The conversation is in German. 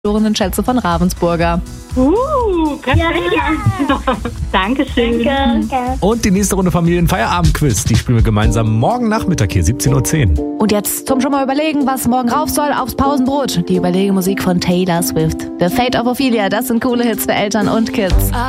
verlorenen Schätze von Ravensburger. Perfekt. Ja. Dankeschön. Danke. Und die nächste Runde Familienfeierabend-Quiz, die spielen wir gemeinsam morgen Nachmittag hier, 17:10 Uhr. Und jetzt zum schon mal überlegen, was morgen rauf soll aufs Pausenbrot. Die Überlegemusik von Taylor Swift. The Fate of Ophelia, das sind coole Hits für Eltern und Kids.